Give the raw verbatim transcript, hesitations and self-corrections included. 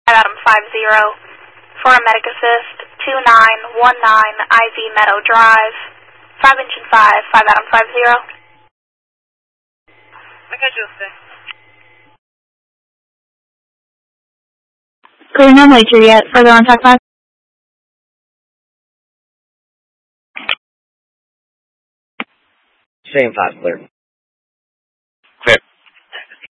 Adam five zero for a medic assist, two nine one nine I V Meadow Drive, five inch and five, five Adam five zero. Make ajuste. Clear normally Juliet, further on track five. Same five, clear.